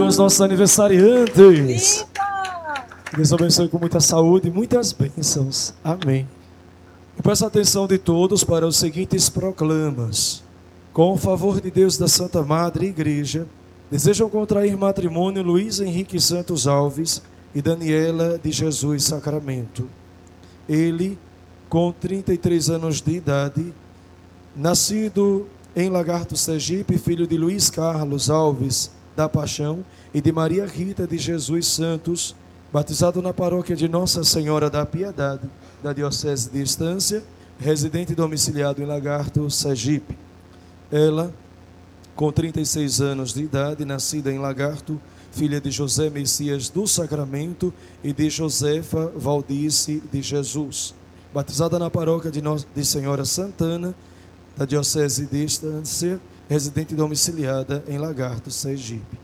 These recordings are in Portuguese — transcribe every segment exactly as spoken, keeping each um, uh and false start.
os nossos aniversariantes. Deus abençoe com muita saúde e muitas bênçãos. Amém. Eu peço a atenção de todos para os seguintes proclamas. Com o favor de Deus da Santa Madre Igreja, desejam contrair matrimônio Luiz Henrique Santos Alves e Daniela de Jesus Sacramento. Ele, com trinta e três anos de idade, nascido em Lagarto, Sergipe, filho de Luiz Carlos Alves da Paixão e de Maria Rita de Jesus Santos, batizado na paróquia de Nossa Senhora da Piedade, da Diocese de Estância, residente e domiciliado em Lagarto, Sergipe. Ela, com trinta e seis anos de idade, nascida em Lagarto, filha de José Messias do Sacramento e de Josefa Valdice de Jesus, batizada na paróquia de, Nossa, de Senhora Santana, da Diocese de Estância, residente e domiciliada em Lagarto, Sergipe.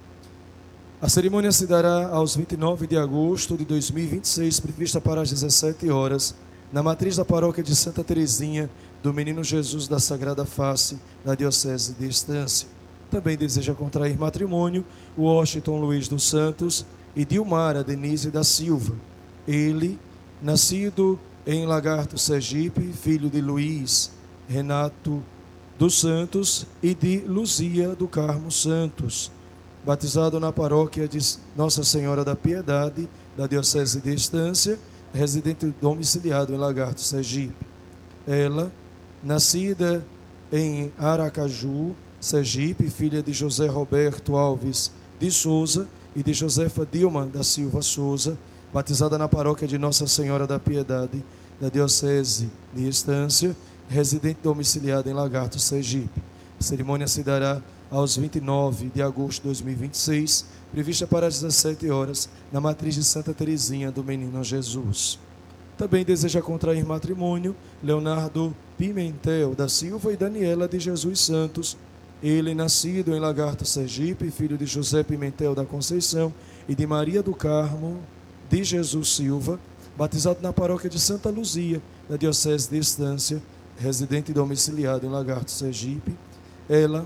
A cerimônia se dará aos vinte e nove de agosto de dois mil e vinte e seis, prevista para as dezessete horas, na matriz da paróquia de Santa Teresinha do Menino Jesus da Sagrada Face, na Diocese de Estância. Também deseja contrair matrimônio o Washington Luiz dos Santos e Dilmara Denise da Silva. Ele, nascido em Lagarto, Sergipe, filho de Luiz Renato dos Santos e de Luzia do Carmo Santos, batizado na paróquia de Nossa Senhora da Piedade, da Diocese de Estância, residente domiciliado em Lagarto, Sergipe. Ela, nascida em Aracaju, Sergipe, filha de José Roberto Alves de Souza e de Josefa Dilma da Silva Souza, batizada na paróquia de Nossa Senhora da Piedade, da Diocese de Estância, residente domiciliado em Lagarto, Sergipe. A cerimônia se dará aos vinte e nove de agosto de dois mil e vinte e seis, prevista para as dezessete horas, na matriz de Santa Teresinha do Menino Jesus. Também deseja contrair matrimônio Leonardo Pimentel da Silva e Daniela de Jesus Santos. Ele, nascido em Lagarto, Sergipe, filho de José Pimentel da Conceição e de Maria do Carmo de Jesus Silva, batizado na paróquia de Santa Luzia, da Diocese de Estância, residente e domiciliado em Lagarto, Sergipe. Ela,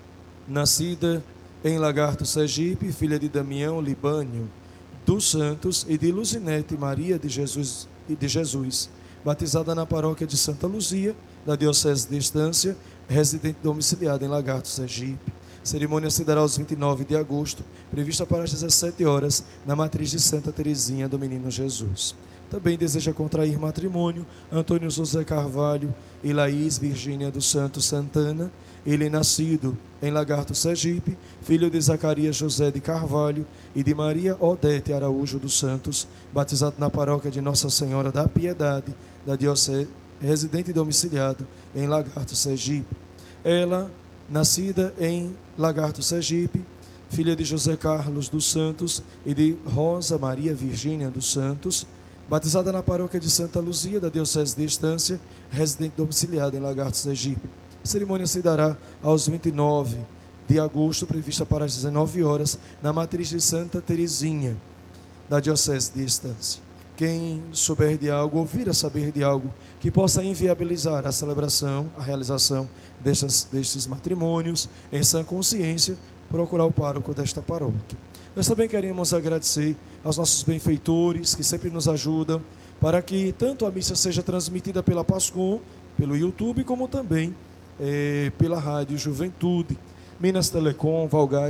nascida em Lagarto, Sergipe, filha de Damião Libânio dos Santos e de Luzinete Maria de Jesus, de Jesus, batizada na paróquia de Santa Luzia, da Diocese de Estância, residente domiciliado em Lagarto, Sergipe. A cerimônia se dará aos vinte e nove de agosto, prevista para as dezessete horas, na matriz de Santa Teresinha do Menino Jesus. Também deseja contrair matrimônio Antônio José Carvalho e Laís Virgínia dos Santos Santana. Ele, nascido em Lagarto, Sergipe, filho de Zacarias José de Carvalho e de Maria Odete Araújo dos Santos, batizado na paróquia de Nossa Senhora da Piedade, da Diocese, residente e domiciliado em Lagarto, Sergipe. Ela, nascida em Lagarto, Sergipe, filha de José Carlos dos Santos e de Rosa Maria Virgínia dos Santos, batizada na paróquia de Santa Luzia, da Diocese de Estância, residente domiciliado em Lagarto, Sergipe. A cerimônia se dará aos vinte e nove de agosto, prevista para as dezenove horas, na matriz de Santa Teresinha, da Diocese de Estância. Quem souber de algo, ouvir a saber de algo que possa inviabilizar a celebração, a realização destes, destes matrimônios, em sã consciência, procurar o pároco desta paróquia. Nós também queremos agradecer aos nossos benfeitores que sempre nos ajudam para que tanto a missa seja transmitida pela Pascom, pelo YouTube, como também eh, pela Rádio Juventude, Minas Telecom, Valgai,